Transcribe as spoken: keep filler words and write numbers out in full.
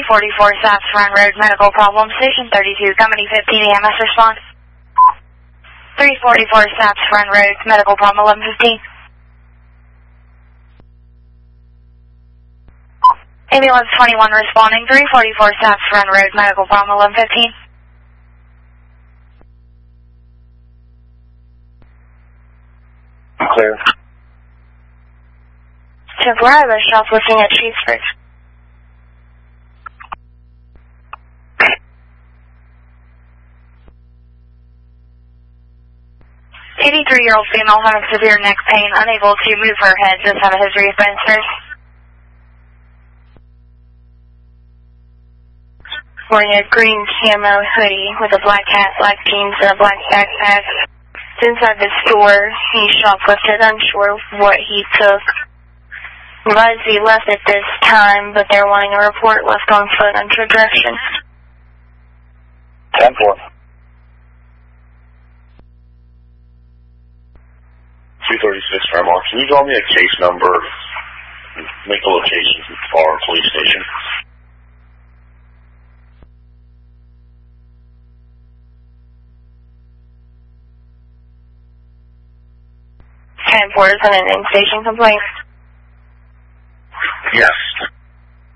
three forty-four South Run Road, medical problem, Station thirty-two, company fifteen, E M S response. three forty-four South Run Road, medical problem, eleven fifteen. Ambulance twenty-one responding, three forty-four South Run Road, medical problem, eleven fifteen. Clear. ten four, I was shop looking at Chiefsburg. eighty-three-year-old female having severe neck pain, unable to move her head, just have a history of brain stairs. Wearing a green camo hoodie with a black hat, black jeans, and a black backpack. Inside the store, he shoplifted, unsure of what he took. Advised he left at this time, but they're wanting a report left on foot under direction. ten four. two thirty-six Fairmont. Can you draw me a case number and make the location for our police station? ten four is an in-station complaint. Yes.